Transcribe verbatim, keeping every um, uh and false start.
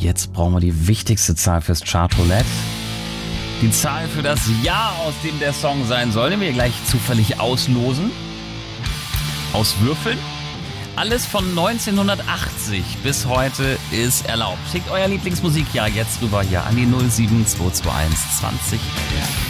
Jetzt brauchen wir die wichtigste Zahl fürs Chart Roulette. Die Zahl für das Jahr, aus dem der Song sein soll, den wir gleich zufällig auslosen. Auswürfeln. Alles von neunzehnhundertachtzig bis heute ist erlaubt. Schickt euer Lieblingsmusikjahr jetzt rüber hier an die null sieben zwei zwei eins zwanzig.